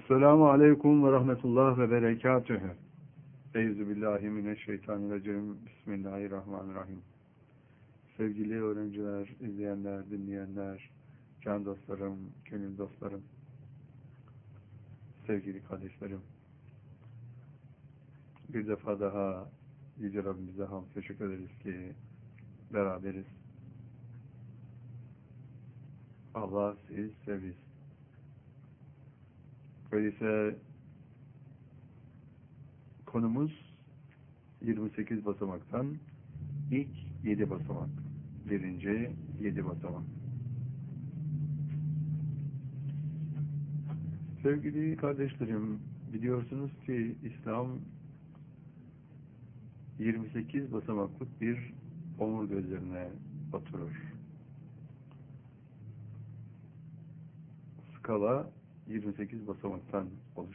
Esselamu Aleyküm ve Rahmetullah ve Berekatühü. Euzubillahimineşşeytanirracim. Bismillahirrahmanirrahim. Sevgili öğrenciler, izleyenler, dinleyenler, can dostlarım, gönül dostlarım, sevgili kardeşlerim. Bir defa daha Yüce Rabbimize hamd teşekkür ederiz ki beraberiz. Allah siz sevgiz. Öyleyse konumuz 28 basamaktan ilk 7 basamak. Birinci 7 basamak. Sevgili kardeşlerim, biliyorsunuz ki İslam 28 basamaklık bir omurga üzerine oturur. Skala 28 basamaktan oluşur.